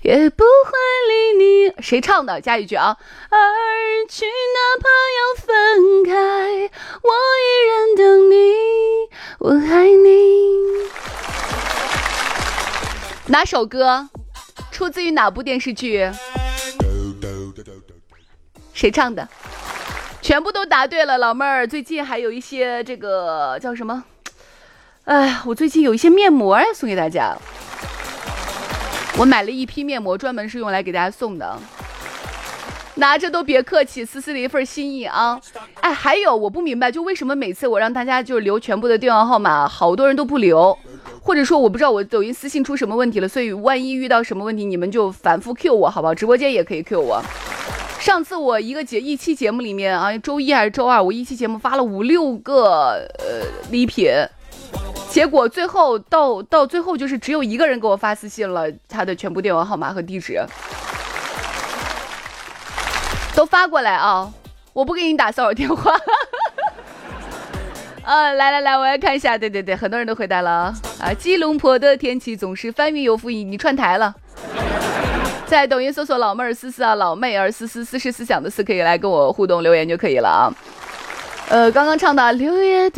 也不会理你。谁唱的？加一句啊。而去哪怕要分开，我依然等你，我爱你。哪首歌？出自于哪部电视剧？谁唱的？全部都答对了，老妹儿。最近还有一些这个叫什么？我最近有一些面膜送给大家。我买了一批面膜，专门是用来给大家送的。拿着都别客气，丝丝的一份心意啊！还有我不明白，就为什么每次我让大家就留全部的电话号码，好多人都不留，或者说我不知道我抖音私信出什么问题了，所以万一遇到什么问题，你们就反复 Q 我，好不好？直播间也可以 Q 我。上次我一期节目里面啊，周一还是周二，我一期节目发了5、6个礼品，结果最后到最后就是只有一个人给我发私信了，他的全部电话号码和地址都发过来啊！我不给你打骚扰电话。来，我来看一下，对，很多人都回答了啊！吉隆坡的天气总是翻云有覆，你串台了。在抖音搜索老妹儿思思啊，老妹儿思思，思是思想的思，可以来跟我互动留言就可以了啊。刚刚唱的6月